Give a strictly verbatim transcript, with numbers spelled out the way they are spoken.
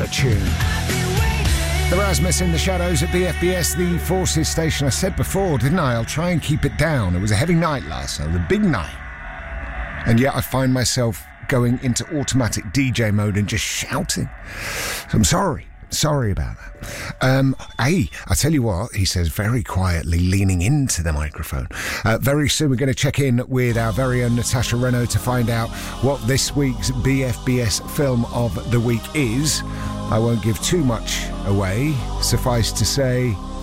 a tune. The Rasmus in the Shadows at B F B S, the Forces station. I said before, didn't I? I'll try and keep it down. It was a heavy night last night, a big night. And yet I find myself going into automatic D J mode and just shouting. So I'm sorry. Sorry about that. Um, hey, I tell you what, he says very quietly, leaning into the microphone. Uh, very soon we're going to check in with our very own Natasha Renaud to find out what this week's B F B S film of the week is. I won't give too much away. Suffice to say,